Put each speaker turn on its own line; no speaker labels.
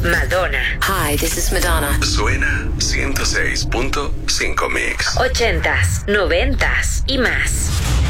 Madonna.
Hi, this is Madonna.
Suena 106.5 Mix.
80s, 90s y más.